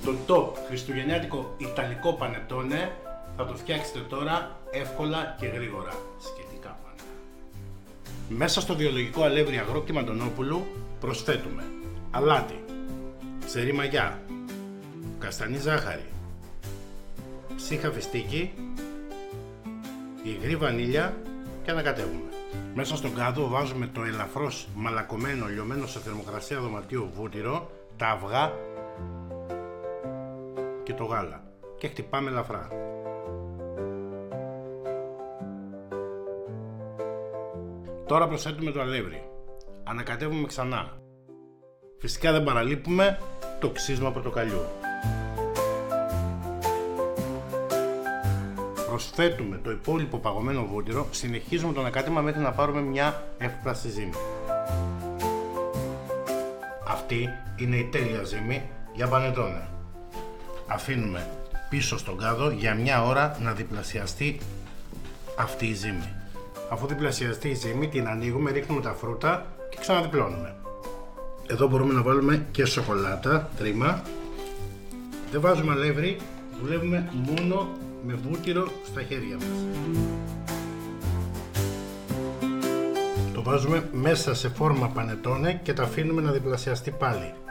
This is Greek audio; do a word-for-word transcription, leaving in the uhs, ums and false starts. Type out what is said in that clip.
Το top χριστουγεννιάτικο ιταλικό πανετόνε θα το φτιάξετε τώρα εύκολα και γρήγορα. Σχετικά πάντα. Μέσα στο βιολογικό αλεύρι αγρόκτημα Αντωνόπουλου προσθέτουμε αλάτι, ψερή μαγιά, καστανή ζάχαρη, ψύχα φιστίκι, υγρή βανίλια και ανακατεύουμε. Μέσα στον κάδο βάζουμε το ελαφρώς μαλακωμένο, λιωμένο σε θερμοκρασία δωματίου βούτυρο, τα αυγά και το γάλα και χτυπάμε ελαφρά. Τώρα προσθέτουμε το αλεύρι. Ανακατεύουμε ξανά. Φυσικά δεν παραλείπουμε το ξύσμα πορτοκαλιού. Προσθέτουμε το υπόλοιπο παγωμένο βούτυρο, συνεχίζουμε το ανακάτεμα μέχρι να πάρουμε μια εύπλαστη ζύμη. Αυτή είναι η τέλεια ζύμη για πανετόνε. Αφήνουμε πίσω στον κάδο για μια ώρα να διπλασιαστεί αυτή η ζύμη. Αφού διπλασιαστεί η ζύμη, την ανοίγουμε, ρίχνουμε τα φρούτα και ξαναδιπλώνουμε. Εδώ μπορούμε να βάλουμε και σοκολάτα, τρίμα. Δεν βάζουμε αλεύρι, δουλεύουμε μόνο με βούτυρο στα χέρια μας. Το βάζουμε μέσα σε φόρμα πανετόνε και τα αφήνουμε να διπλασιαστεί πάλι.